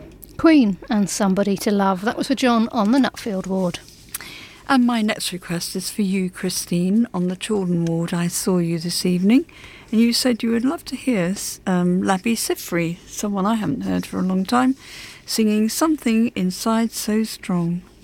Queen and Somebody to Love. That was for John on the Nutfield ward. And my next request is for you, Christine, on the Chaldon ward. I saw you this evening, and you said you would love to hear Labby Sifri, someone I haven't heard for a long time, singing Something Inside So Strong.